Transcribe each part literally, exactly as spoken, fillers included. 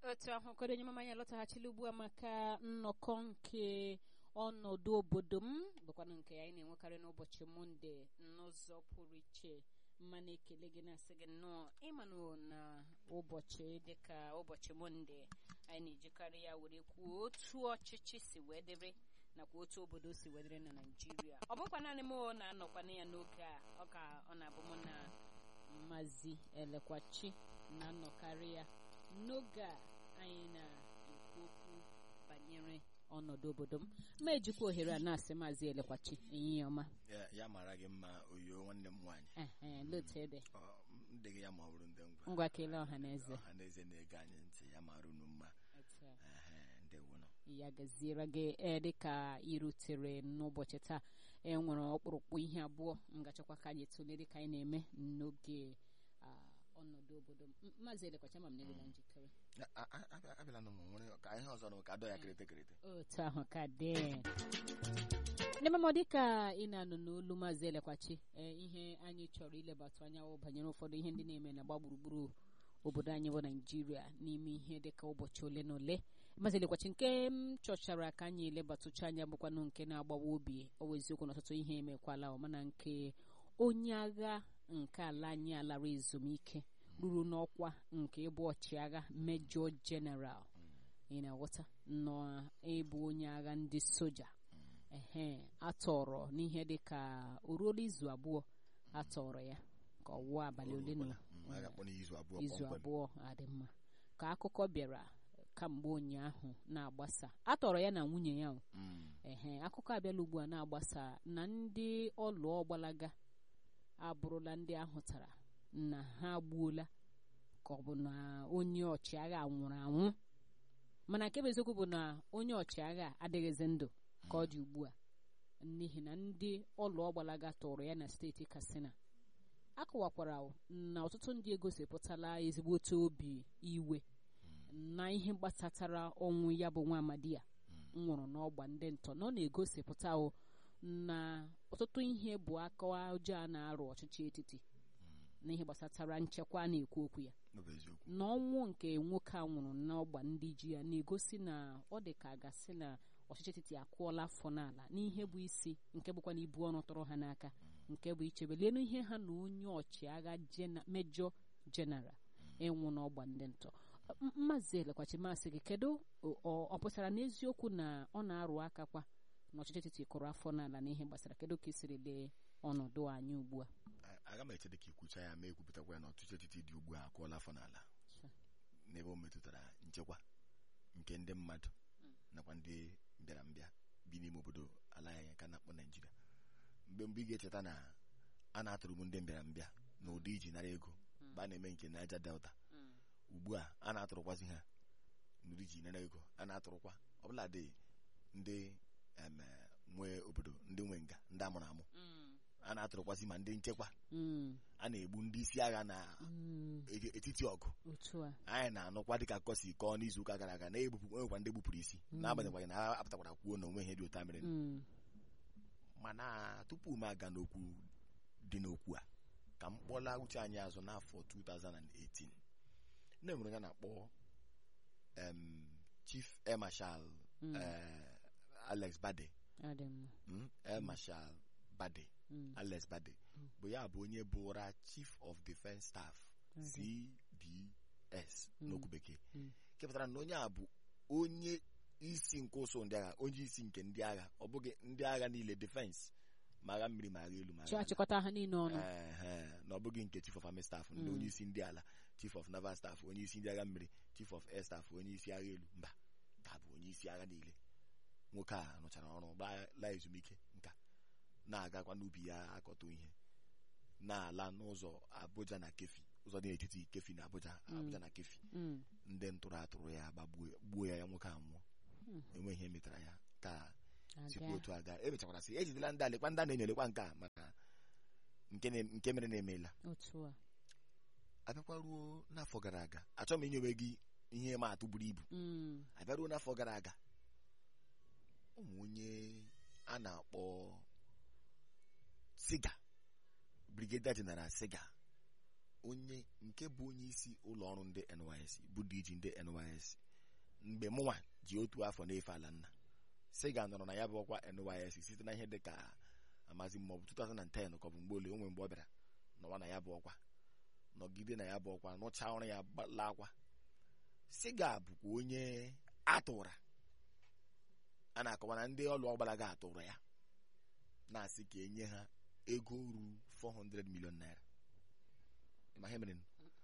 otu ahụ kwado onye mama anyị alọtaghachila ugbu a maka nnọkọ nke ọnọdụ obodo m bụkwanụ nke anyị na-enwekarị n'ụbọchị Mọnde n'ụzọ pụrụ iche. mma na-ekele gị na-asị gị nnọọ ịmanụ na ụbọchị dịka ụbọchị Mọnde anyị na-ejikarị ya were kwuo otu ọchịchị si wee dịrị nakwa otu obodo si wee dịrị na Naịjirịa. Ọ bụkwa naanị m na-anọkwana ya n'oge a, ọ ka ọ na-abụ mụ na Maazị Elekwachi na-anọkarị ya n'oge a anyị na-ekwu okwu banyere ọnọdụ obodo m. Ma ejikwa ohere a na-asị Maazị Elekwachi ehihie ọma. Ya mara gị mma oyo nwanne m nwaanyị. Ehe, lotu ede. Ndị gị ya ma ọ bụrụ ndị ngwa. Ngwa kelee ọha na eze. Ọha na eze na-ege anyị ntị ya mara unu mma. Ehe, ndewo nọ. Ya gaziere gị e dịka irutere n'ụbọchị taa e nwere ọkpụrụkpụ ihe abụọ m gachakwa ka anyị tụlee dịka anyị na-eme n'oge ọnọdụ obodo m. Maazị Elekwachi ama m na na njikere. Abịala nụ m nwere ka ihe ọzọ nụ ka dọ ya kerete kerete. Otu ahụ ka dị. Ndị mama dịka ị na-anụ n'olu Maazị Elekwachi ihe anyị chọrọ ilebatụ anya banyere ụfọdụ ihe ndị na-eme na gba gburugburu obodo anyị bụ Naịjirịa n'ime ihe dịka ụbọchị ole na ole. Maazị Elekwachi, nke m chọchara ka anyị elebatụcha anya bụkwanụ nke na-agbawa obi ọwa eziokwu na ọtụtụ ihe emekwala mana nke onye agha nke ala anyị alara ezumike ruru n'ọkwa nke ịbụ ọchịagha Major General ị na-aghọta nọ ịbụ onye agha ndị soja ehe atọrọ n'ihe dịka o ruola izu abụọ atọrọ ya ka ọ wụọ abalị ole na izu abụọ adị mma ka akụkọ bịara kamgbe ụnyaahụ na-agbasa atọrọ ya na nwunye ya ehe akụkọ abịala ugbu a na-agbasa na ndị ọlụọ gbalaga abụrụla ndị ahụtara na ha gbuola ka ọ bụ na onye ọchịagha nwụrụ anwụ mana nke bụ eziokwu bụ na onye ọchịagha adịghịzi ndụ ka ọ dị ugbu a n'ihi na ndị ọlụọ gbalaga tọrọ ya na steeti Katsina. Akọwakwara na ọtụtụ ndị egosipụtala ezigbote obi iwe na ihe gbasatara ọnwụ ya bụ nwa amadi ya nwụrụ n'ọgba ndị ntọ na ọ na-egosipụta na ọtụtụ ihe bụ aka ọjọọ a na-arụ ọchịchị etiti na ihe gbasatara nchekwa na-ekwu okwu ya na ọnwụ nke nwoke a nwụrụ n'ọgba ndị ji ya na-egosi na ọ dị ka gasị na ọchịchị etiti akụọla afọ n'ala n'ihe bụ isi nke bụkwa na ibu ọrụ tọrọ ha n'aka nke bụ ichebe lenu ihe ha na onye ọchịagha Major General ịnwụ n'ọgba ndị ntọ. Maazị Elekwachi masị gị kedu ọ pụtara n'eziokwu na ọ na-arụ aka kwa na ọchịchị etiti kụrụ afọ n'ala n'ihe gbasara kedu ka esiri lee ọnọdụ anyị ugbu a? Aga m eche dị ka ikwucha ya ma ekwupụtakwa ya na ọchịchị etiti dị ugbu a akụọla afọ n'ala n'ebe o metụtara nchekwa nke ndị mmadụ nakwa ndị mbịarambịa bi n'ime obodo ala anyị ka na-akpọ Naịjirịa. Mgbe mgbe ị ga-echeta na a na-atụrụ m ndị mbịarambịa na ụdị iji nara ego mgbe a na-eme nke Niger Delta, ugbu a a na-atụrụkwazi ha n'ụdị iji nara ego a na-atụrụkwa ọbụla dị ndị nwe obodo ndị nwe nga ndị amụrụ amụ a na-atụrụkwasị ma ndị nchekwa a na-egbu ndị isi agha na etiti ọgụ anyị na-anụkwa dịka akụkọ si kọọ n'izu ụka gara aga na-enwekwa ndị gbupụrụ isi n'agbanyeghị na ha apụtakwara kwuo na onwe ihe dị ụta mere mana tupu m aga n'okwu dị n'okwu a ka m kpọla uche anyị azụ n'afọ two thousand eighteen nne nwere ya na-akpọ Chief Air Marshal Alex Bade Air Marshal Bade Alex Bade bụ ya bụ onye bụra Chief of Defence Staff C D S n'okwu bekee kepụtara na onye a bụ onye isi nke ụsụ ndị agha onye isi nke ndị agha ọ bụghị ndị agha niile defense ma agha mmiri ma agha elu ma achịkọta ha niile ọnụ na ọ bụghị nke Chief of Army Staff ndị onye isi ndị ala Chief of Naval Staff onye isi ndị agha mmiri Chief of Air Staff onye isi agha elu mba ka bụ onye isi agha niile. Nwoke a rụchara ọrụ gbala ezumike nka na-agakwa n'ubi ya akọta ihe na-ala n'ụzọ Abuja na Kefi ụzọ dị n'etiti Kefi na Abuja Abuja na Kefi ndị ntụrụ atụrụ ya gbuo ya ya nwoke a nwụọ enweghị ihe metara ya ka sikwa otu aga emechakwara sị ejidela ndị alekwa ndị na-enyelekwa nke a maka nke mere na-emeela abịakwa ruo n'afọ gara aga achọghị m inyewe gị ihe ma atụ buru ibu abịa ruo n'afọ gara aga ụmụ onye a na-akpọ Siga Brigadier General Siga onye nke bụ onye isi ụlọ ọrụ ndị N Y S C bụ D G ndị N Y S C mgbe mụnwa ji otu afọ na-efe ala nna Sega nọrọ na ya bụ ọkwa N Y S C site na ihe dị ka amazi ma ọ bụ two thousand ten ka ọ bụ mgbe ole onwe mgbe ọ bịara nọwa na ya bụ ọkwa nọgide na ya bụ ọkwa nụcha ọrụ ya laakwa. Sega bụkwa onye atụra a na-akọwa na ndị ọlụ ọgbalaga atụrụ ya na-asị ka enye ha ego ruru four hundred million naira. Ma ihe mere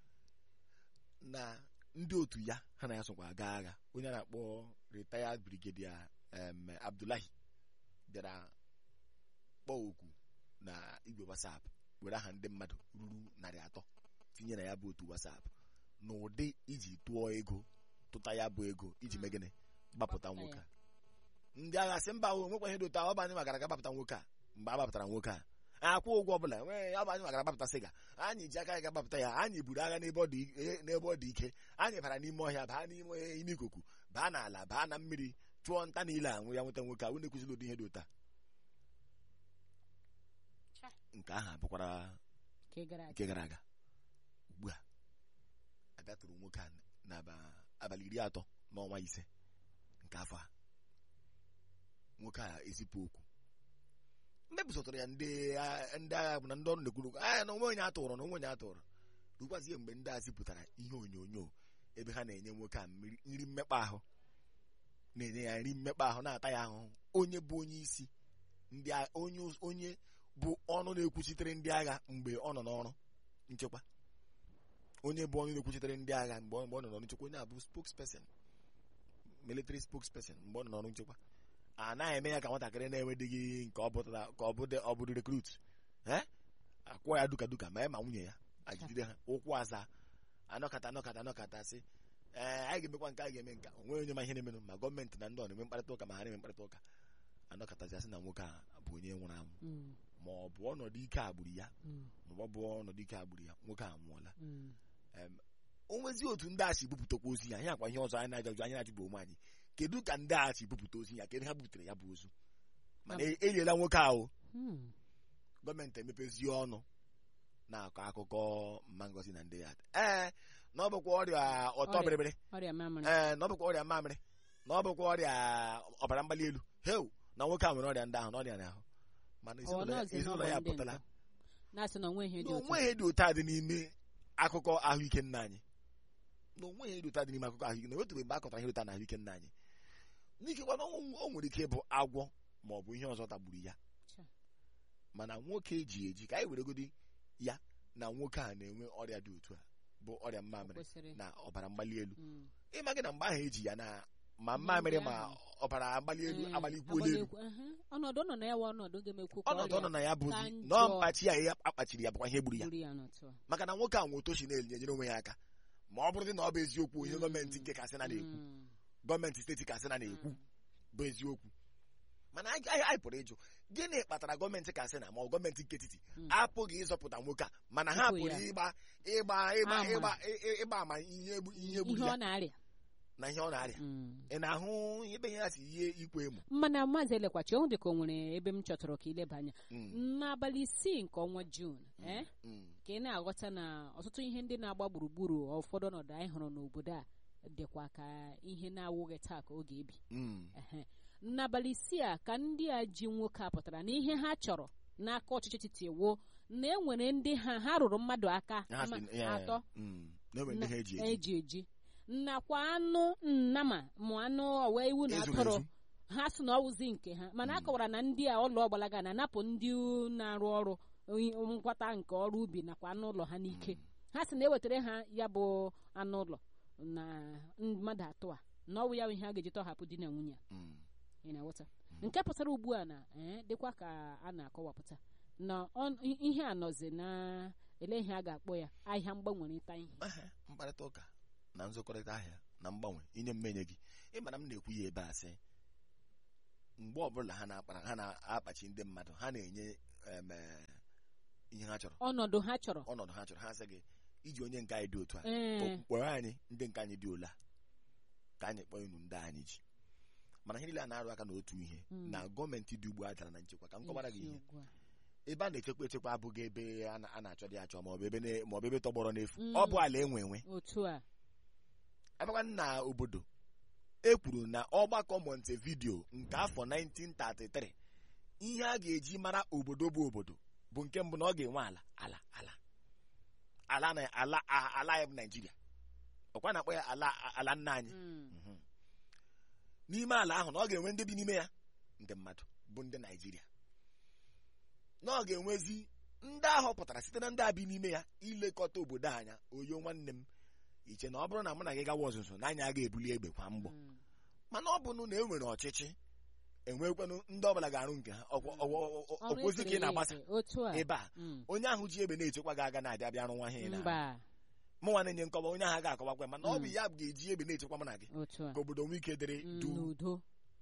na ndị otu ya ha na ya sokwa aga agha. Onye a na-akpọ retired brigadier um, Abdullahi bịara kpọọ oku na igwe WhatsApp were aha ndị mmadụ ruru narị atọ tinye na ya bụ otu WhatsApp n'ụdị iji tụọ ego tụta ya bụ ego iji megịnị gbapụta nwoke a. Ndị agha sị mba nwekwa ihe dị ụtọ, ọ bụ anyị magara ga gbapụta nwoke a. Mgbe a gbapụtara nwoke a akwụ ụgwọ ọbụla nwee ya bụ anyị magara gbapụta Sega, anyị ji aka anyị ga-agbapụta ya. Anyị buru agha n'ebe ọ dị n'ebe ọ dị ike, anyị bara n'ime ọhịa baa n'ime ime ikuku baa n'ala baa na mmiri chụọ nta niile a nwụ ya nweta nwoke a. Unu ekwuzila ụdị ihe dị ụtọ. Nke ahụ abụkwara nke gara aga. Ugbu a abịatụrụ nwoke a n'abalị iri atọ n'ọnwa ise nke afọ a. Nwoke a ezipụ okwu mmepụsọtara ya ndị agha bụ na ndị ọrụ na-ekwuru anya na onwe onye atụrụ na onwe onye atụrụ. Rukwazie mgbe ndị a zipụtara ihe onyonyo ebe ha na-enye nwoke a nri mmekpa ahụ, na-enye ya nri mmekpa ahụ, na-ata ya ahụhụ. Onye bụ onye isi ndị onye onye bụ ọnụ na-ekwuchitere ndị agha mgbe ọ nọ n'ọrụ nchekwa. Onye bụ ọnụ na-ekwuchitere ndị agha mgbe ọ nọ n'ọrụ nchekwa. Onye a bụ spokesperson, military spokesperson mgbe ọ nọ n'ọrụ nchekwa. A naghị eme ya ka nwatakịrị na-enwedịghị nke ọ bụtara ka ọ bụdị ọ bụrụ rekrut ee akwụọ ya duka duka ma ya ma nwunye ya ajidide ha ụkwụ aza anọkata anọkata anọkata sị ee anyị ga-emekwa nke anyị ga-eme nke onwe onye ma ihe na-emenụ ma gọọmenti na ndị ọ na-eme mkparịta ụka ma ha na-eme mkparịta ụka anọkatazi asị na nwoke a bụ onye nwụrụ anwụ ma ọ bụ ọnọdụ ike agburu ya ma ọ bụ ọnọdụ ike agburu ya nwoke a nwụọla. O nwezi otu ndị a si bupụtakwa ozi ya. Ihe akwa ihe ọzọ anyị na-ajụ anyị na-ajụ bụ onwe anyị, kedu ka ndị a si bupụta ozi ya, kedu ha butere ya bụ ozu? Mana eliela nwoke ahụ. Gọọmenti emepezie ọnụ na-akọ akụkọ Mma Ngozi na ndị ya ee na ọ bụkwa ọrịa ọtọ bịrịbịrị, ee na ọ bụkwa ọrịa mamịrị, na ọ bụkwa ọrịa ọbara mgbali elu. Heu na nwoke a nwere ọrịa ndị ahụ na ọrịa n'ahụ. Mana ezinụlọ ya apụtala na onwe ihe dị ụtọ dị n'ime akụkọ ahụike nna anyị, na onwe ihe dị ụtọ dị n'ime akụkọ ahụike. Na wetụrụ mgbe a kọtara ihe ụtọ na ahụike nna anyị. N'ikekwa na o nwere ike ịbụ agwọ ma ọ bụ ihe ọzọ tagburu ya. Mana nwoke eji eji ka anyị weregodi ya na nwoke a na-enwe ọrịa dị otu a bụ ọrịa mmamịrị na ọbara mgbali elu. Ịma gị na mgbe ahụ eji ya na ma mmamịrị ma ọbara mgbali elu agbalikwuola elu. Ọnọdụ nọ na ya ọnọdụ ga-emekwu ọnọdụ nọ na ya bụ nọọ mkpachi ya akpachiri ya bụkwa ihe gburu ya. Maka na nwoke a nwe otochi na-enyere onwe ya aka ma ọ bụrụ na ọ bụ eziokwu ihe gọọmenti nke Katsina na-ekwu, gọọmenti steeti Katsina na-ekwu bụ eziokwu. Mana anyị pụrụ ịjụ gịnị kpatara gọọmenti Katsina ma ọ gọọmenti nke etiti apụghị ịzọpụta nwoke a, mana ha pụrụ ịgba ịgba ịgba ịgba ịgba ama ihe gburu ya na ihe ọ na-arịa. Ị na-ahụ ebe ihe ya si ihe ikwe emo. Mana Maazị Elekwachi, ọ dị ka o nwere ebe m chọtara ka ileba anya n'abalị isii nke ọnwa Juun ka ị na-aghọta na ọtụtụ ihe ndị na-agba gburugburu ụfọdụ ọnọdụ anyị hụrụ n'obodo a dịkwa ka ihe na-awụghị taa ka oge ebi. N'abalị isii a ka ndị a ji nwoke a pụtara na ihe ha chọrọ n'aka ọchịchị etiti woo na e nwere ndị ha ha rụrụ mmadụ aka atọ eji eji nakwa anụ nnama ma anụ ọwa iwu na atụrụ ha sị na ọwụzi nke ha. Mana a kọwara na ndị a ụlọ ọgbalaga na-anapụ ndị na-arụ ọrụ nkwata nke ọrụ ubi nakwa anụ ụlọ ha n'ike. Ha sị na-ewetara ha ya bụ anụ ụlọ na mmadụ atọ a na ọwụ ya ihe a ga-eji tọhapụ di na nwunye a. Ị na-aghọta nke pụtara ugbu a na dịkwa ka a na-akọwapụta na ihe a nọzi na ele ihe a ga-akpọ ya ahịa mgbanwerịta ihe, mkparịta ụka na nzụkọrịta ahịa na mgbanwe inye mmenye gị. Ịmara m na-ekwu ya ebe a sị mgbe ọbụla ha na-akpara ha na-akpachi ndị mmadụ ha na-enye ihe ha chọrọ, ọnọdụ ha chọrọ ọnọdụ ha chọrọ ha sị gị iji onye nke anyị dị otu a kpọrọ anyị ndị nke anyị dị ola ka anyị kpọọ unu ndị anyị ji. Mana ihe niile a na-arụ aka n'otu ihe na gọọmenti dị ugbu a dara na nchekwa. Ka m kọwara gị ihe ebe a na-echekwa echekwa abụghị ebe a na-achọ dị achọ maọbụ ebe maọbụ ebe tọgbọrọ n'efu ọ bụ ala enwe enwe otu a abịakwa na obodo e kwuru na ọgbakọ Montevideo nke afọ nineteen thirty-three ihe a ga-eji mara obodo bụ obodo bụ nke mbụ na ọ ga-enwe ala ala ala ala na ala ala ya bụ Naijiria ọkwa na-akpọ ya ala ala nna anyị n'ime ala ahụ na ọ ga-enwe ndị bi n'ime ya ndị mmadụ bụ ndị Naijiria na ọ ga-enwezi ndị ahụ pụtara site na ndị a bi n'ime ya ilekọta obodo anya oyo nwanne m iche na ọ bụrụ na mụ na gị gawa ọzụzụ na anyị aga ebuli egbe kwa mgbọ mana ọ bụrụ na e nwere ọchịchị enwekwanụ ndị ọbụla ga-arụ nke ha ọkwozi ka ị na-agbasa ebe a onye ahụ ji egbe na-echekwa gị aga na-abịa bịa rụnwa ihe na mụnwa na-enye nkọwa onye ahụ ga-akọwakwa mana ọ bụ ya ga-eji egbe na-echekwa mụ na gị ka obodo nwee ike dịrị du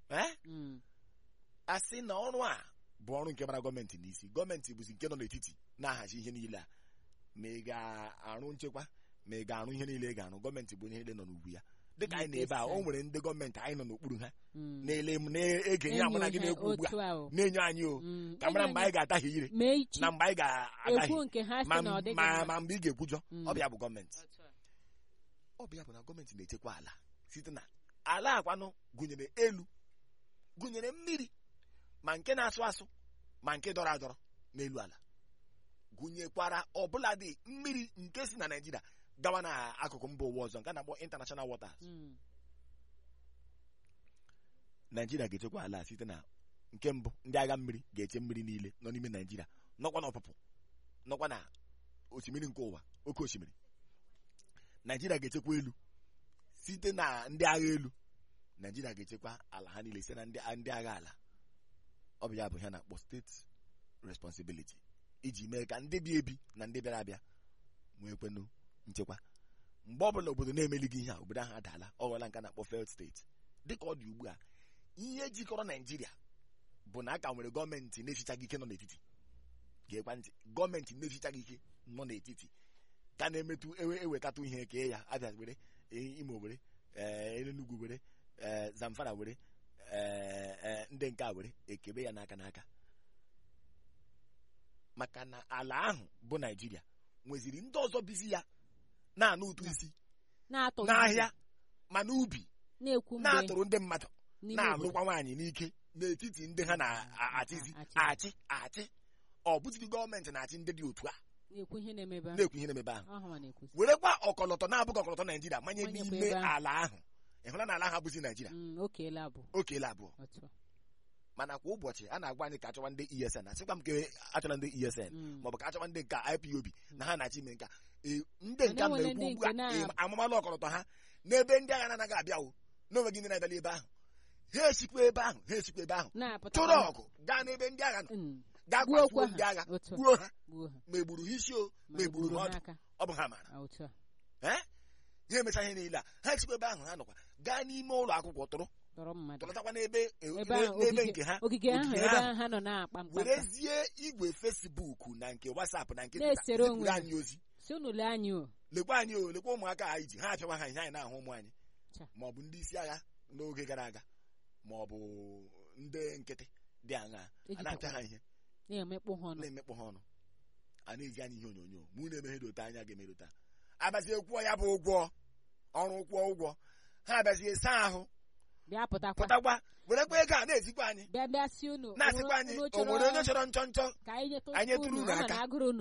a sị na ọrụ a bụ ọrụ nke mara gọọmenti n'isi gọọmenti bụzi nke nọ n'etiti na-ahazi ihe niile a ma ị ga-arụ nchekwa ma ị ga-arụ ihe niile ị ga-arụ gọọmenti bụ onye niile nọ n'ugwu ya dịka anyị na-ebe a o nwere ndị gọọmenti anyị nọ n'okpuru ha na-ele m na-ege ihe amụna gị na-ekwu ugbu a na-enye anyị o ka mara mgbe anyị ga-atahị ire na mgbe anyị ga-atahị ma mgbe ị ga-ekwujọ ọbịa bụ gọọmenti ọbịa bụ na gọọmenti na-echekwa ala site na ala akwanụ gụnyere elu gụnyere mmiri ma nke na-asụ asụ ma nke dọrọ adọrọ n'elu ala gụnyekwara ọbụladị mmiri nke si na Naịjirịa gawa n'akụkụ mba ụwa ọzọ nke a na-akpọ international waters Naịjirịa ga-echekwa ala site na nke mbụ ndị agha mmiri ga-eche mmiri niile nọ n'ime Naịjirịa nọkwa na ọpụpụ nọkwa na osimiri nke ụwa oke osimiri Naịjirịa ga-echekwa elu site na ndị agha elu Naịjirịa ga-echekwa ala ha niile site na ndị agha ala ọ bụ ya bụ ha na-akpọ steeti responsibility iji mee ka ndị bi ebi na ndị bịara abịa nwee kwenu nchekwa mgbe ọbụla obodo na-emelighị ihe a obodo ahụ adaala ọ ghọọla nke a na-akpọ failed steeti dịka ọ dị ugbu a ihe jikọrọ Naịjirịa bụ na aka nwere gọọmenti na-efichaghị ike nọ n'etiti ga-ekwa ntị gọọmenti na-efichaghị ike nọ n'etiti ka na-emetụ ewetatụ ihe kee ya Abịa were Imo were Enugu were Zamfara were ndị nke a were ekebe ya n'aka n'aka maka na ala ahụ bụ Naịjirịa nweziri ndị ọzọ bizi ya na-anụ ụtụ isi n'ahịa ma n'ubi na-atụrụ ndị mmadụ na-alụkwa nwaanyị n'ike n'etiti ndị ha na-achịzi achị achị ọ bụzighị gọọmenti na-achị ndị dị otu a na-ekwu ihe na-emebe ahụ werekwa ọkọlọtọ na-abụghị ọkọlọtọ Naịjirịa manye n'ime ala ahụ ị hụla na ala ahụ abụzi Naịjirịa okeela abụọ mana kwa ụbọchị a na-agwa anyị ka achọwa ndị E S N asịkwa m ka achọla ndị E S N maọbụ ka achọwa ndị nka I P O B na ha na-achị ime nka ndị nka na-ekwu ugbu a amụmalụ ọkọlọtọ ha n'ebe ndị agha na-anaghị abịa o n'onweghị ndị na-abịala ebe ahụ ha esikwa ebe ahụ ha esikwa ebe ahụ chụrụ ọgụ gaa n'ebe ndị agha nọ gaa kwatuo ndị agha gbuo ha ma egburu ha isi o ma egburu ha ọdụ ọ bụ ha mara ha emecha ihe niile a ha esikwa ebe ahụ ha nọkwa gaa n'ime ụlọ akwụkwọ tụrụ tụrụtakwa n'ebe nke ha werezie igwe Facebook na nke WhatsApp na nke zipụrụ anyị ozi lekwa anyị o lekwa ụmụaka anyị ji ha apịawa ha ihe anyị na-ahụ ụmụ anyị ma ọ bụ ndị isi agha n'oge gara aga ma ọ bụ ndị nkịtị dị aṅa a na-apịa ha ihe na-emekpọ ha ọnụ a na-eji anyị ihe onyonyo mụ na-emeghedota anya ga-emerụta abazie kwụọ ya bụ ụgwọ ọrụ kwụọ ụgwọ ha abazie saa ahụ pụtakwa werekwa ego a na-ezikwa anyị na-asịkwa anyị o nwere onye chọrọ nchọ nchọ anyị tụrụ n'aka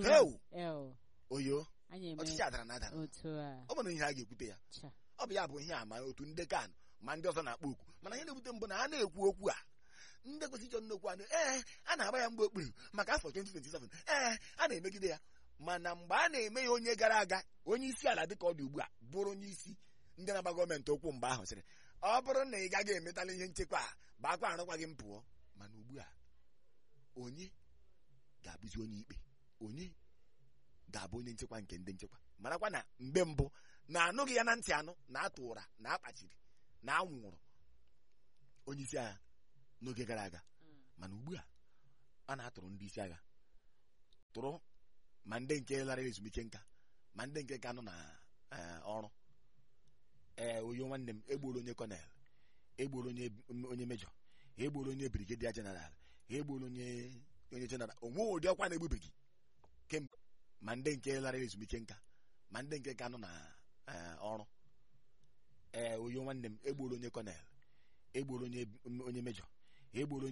oyo ọchịchị adara na adara ọ bụrụ ihe a ga-ekwute ya ọ bụ ya bụ ihe a ma otu ndị kan ma ndị ọzọ na-akpọ okwu mana ihe na-ebute mbụ na a na-ekwu okwu a ndị kwesịrị ịchọ nnukwu anụ ee a na-agba ya mgbe okpuru maka afọ twenty twenty-seven ee a na-emegide ya mana mgbe a na-eme ya onye gara aga onye isi ala dịka ọ dị ugbu a bụrụ onye isi ndị na-agba gọọmenti okwu mgbe ahụ sịrị ọ bụrụ na ị gaghị emetala ihe nchekwa a bakwa arụkwa gị m pụọ mana ugbu a onye ga-abụzi onye ikpe onye ga-abụ onye nchekwa nke ndị nchekwa marakwa na mgbe mbụ na-anụghị ya na ntị anụ na-atụ ụra na akpachiri na anwụrụ onye isi agha n'oge gara aga mana ugbu a a na-atụrụ ndị isi agha tụrụ ma ndị nke lara ezumike nka ma ndị nke ka nọ na ọrụ ee oyo nwanne m egbuola onye kọnel egbuola onye onye mejọ egbuola onye brigadier general egbuola onye onye jeneral, onwe ụdị ọkwa na-egbubeghị kemgbe, ma ndị nke lara ezumike nka ma ndị nke ka nọ na ọrụ. Ee, onye nwanne m egburu onye kọnel, egburu onye onye mejọ, egburu